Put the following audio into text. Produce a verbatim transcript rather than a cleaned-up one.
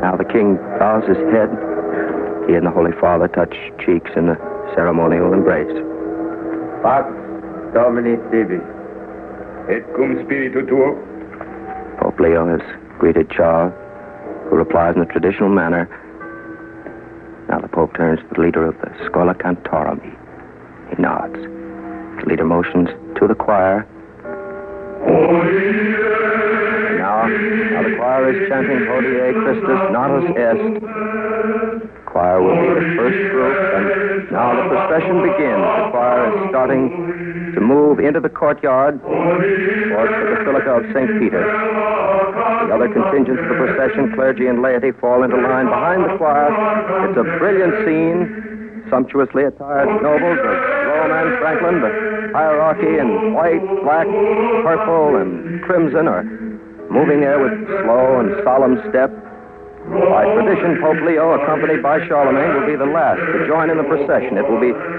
Now the king bows his head. He and the Holy Father touch cheeks in a ceremonial embrace. Pax Domini Sibi. Et cum spiritu tuo. Pope Leo has greeted Charles, who replies in the traditional manner. Now the Pope turns to the leader of the Schola Cantorum. He, he nods. The leader motions to the choir. Now, now the choir is chanting Hodie Christus Natus Est. The choir will be the first group, and now the procession begins. The choir is starting to move into the courtyard towards the Basilica of Saint Peter. The other contingents of the procession, clergy and laity, fall into line behind the choir. It's a brilliant scene. Sumptuously attired nobles of Rome and Franklin, the hierarchy in white, black, purple, and crimson are moving there with slow and solemn step. By tradition, Pope Leo, accompanied by Charlemagne, will be the last to join in the procession. It will be